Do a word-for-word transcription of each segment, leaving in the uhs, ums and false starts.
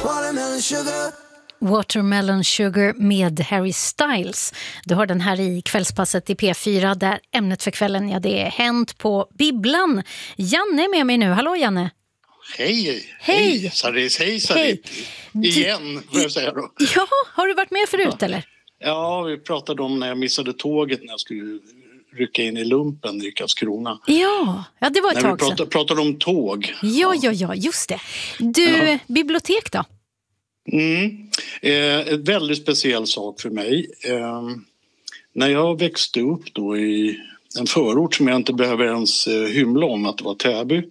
Watermelon sugar. Watermelon Sugar med Harry Styles. Du har den här i kvällspasset i P fyra där ämnet för kvällen, ja, det är Hänt på bibblan. Janne är med mig nu. Hallå Janne. Hej. Hej. Hej Saris. Hej Saris. Igen, får jag säga då. Ja, har du varit med förut ja. eller? Ja, vi pratade om när jag missade tåget när jag skulle rycka in i lumpen i Karlskrona. Ja, ja det var ett när tag vi pratade, sedan. pratade om tåg. Ja, ja, ja, just det. Du, ja. bibliotek då? Mm. Eh, ett väldigt speciell sak för mig. Eh, när jag växte upp då i en förort som jag inte behöver ens eh, hymla om att det var Täby.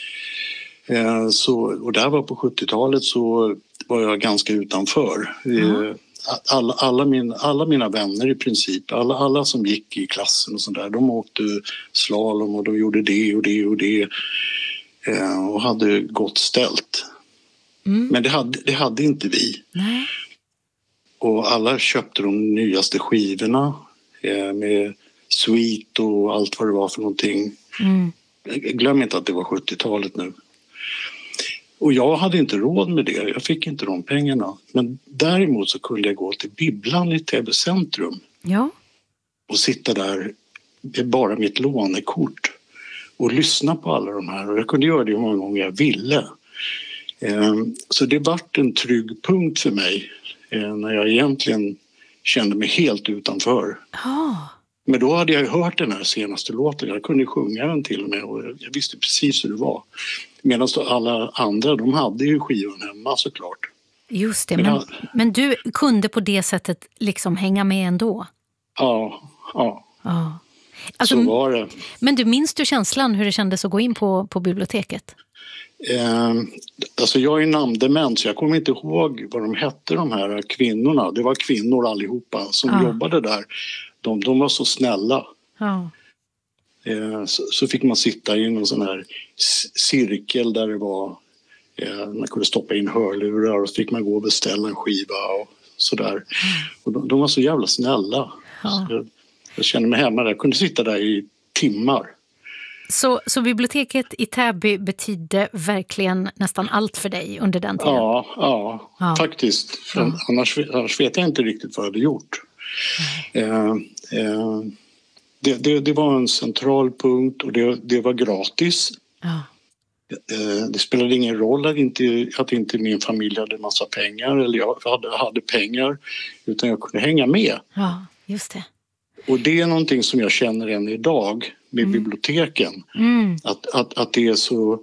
Eh, så, och där var på sjuttiotalet så var jag ganska utanför. Mm. Eh, alla, alla, min, alla mina vänner i princip, alla, alla som gick i klassen och sådär, de åkte slalom och de gjorde det och det och det eh, och hade gott ställt. Mm. Men det hade, det hade inte vi. Nej. Och alla köpte de nyaste skivorna eh, med Sweet och allt vad det var för någonting. Mm. Glöm inte att det var sjuttiotalet nu. Och jag hade inte råd med det. Jag fick inte de pengarna. Men däremot så kunde jag gå till bibblan i Täby centrum. Ja. Och sitta där med bara mitt lånekort. Och lyssna på alla de här. Och jag kunde göra det hur många gånger jag ville. Så det vart en trygg punkt för mig när jag egentligen kände mig helt utanför. Oh. Men då hade jag hört den här senaste låten. Jag kunde sjunga den till och med och jag visste precis hur det var. Medan alla andra, de hade ju skivan hemma såklart. Just det, men, men, men du kunde på det sättet liksom hänga med ändå? Ja, ja. ja. Alltså, så var det. Men du minns du känslan hur det kändes att gå in på, på biblioteket? Eh, alltså jag är namndement så jag kommer inte ihåg vad de hette de här kvinnorna. Det var kvinnor allihopa som ja. jobbade där. De, de var så snälla. Ja. Eh, så, så fick man sitta i en sån här cirkel där det var eh, man kunde stoppa in hörlurar och så fick man gå och beställa en skiva och sådär. Mm. Och de, de var så jävla snälla. Ja. Så jag, jag kände mig hemma där. Jag kunde sitta där i timmar. Så, så biblioteket i Täby betydde verkligen nästan allt för dig under den tiden? Ja, ja, ja. faktiskt. Ja. Annars, annars vet jag inte riktigt vad jag hade gjort. Eh, eh, det, det, det var en central punkt och det, det var gratis. Ja. Eh, det spelade ingen roll att inte, att inte min familj hade massa pengar eller jag hade, hade pengar utan jag kunde hänga med. Ja, just det. Och det är någonting som jag känner än idag med mm. biblioteken. Mm. Att, att, att det är så...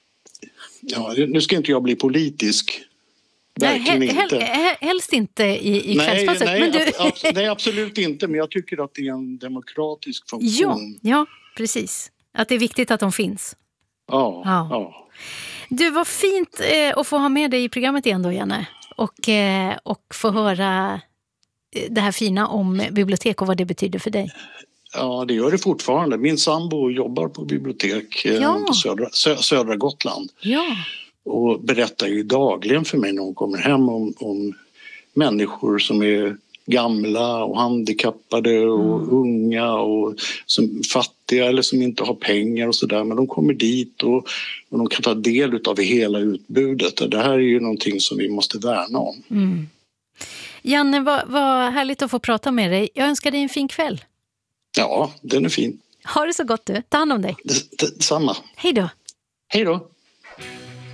Ja, nu ska inte jag bli politisk. Verkligen nej, inte. Hel, helst inte i, i kvällspasset. Nej, men du... ab, ab, nej, absolut inte. Men jag tycker att det är en demokratisk funktion. Ja, ja, precis. Att det är viktigt att de finns. Ja, ja. ja. Du, var fint eh, att få ha med dig i programmet igen då, Janne. Och, eh, och få höra det här fina om bibliotek och vad det betyder för dig. Ja, det gör det fortfarande. Min sambo jobbar på bibliotek ja. på södra, sö, södra Gotland. Ja. Och berättar ju dagligen för mig när hon kommer hem om, om människor som är gamla och handikappade och mm. unga och som fattiga eller som inte har pengar och sådär. Men de kommer dit och, och de kan ta del av hela utbudet. Och det här är ju någonting som vi måste värna om. Mm. Janne, vad, vad härligt att få prata med dig. Jag önskar dig en fin kväll. Ja, den är fin. Ha det så gott du. Ta hand om dig. Det, det, samma. Hej då. Hej då.